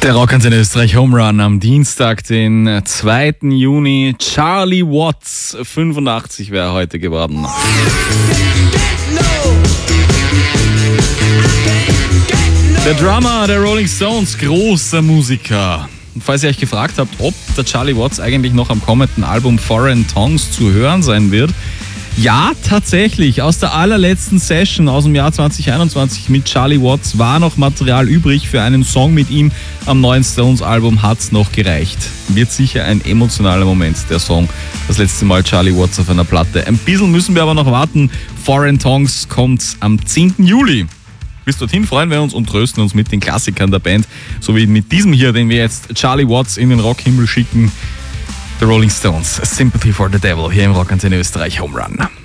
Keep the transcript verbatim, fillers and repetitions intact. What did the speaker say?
Der Rockantenne Österreich Home Run am Dienstag, den zweiten Juni. Charlie Watts, fünfundachtzig wäre heute geworden. Der Drummer der Rolling Stones, großer Musiker. Und falls ihr euch gefragt habt, ob der Charlie Watts eigentlich noch am kommenden Album Foreign Tongues zu hören sein wird, ja, tatsächlich. Aus der allerletzten Session aus dem Jahr zwanzig einundzwanzig mit Charlie Watts war noch Material übrig. Für einen Song mit ihm am neuen Stones-Album hat's noch gereicht. Wird sicher ein emotionaler Moment, der Song. Das letzte Mal Charlie Watts auf einer Platte. Ein bisschen müssen wir aber noch warten. Foreign Tongues kommt am zehnten Juli. Bis dorthin freuen wir uns und trösten uns mit den Klassikern der Band. So wie mit diesem hier, den wir jetzt Charlie Watts in den Rockhimmel schicken. The Rolling Stones, Sympathy for the Devil, hier im Rockantenne Österreich Home Run.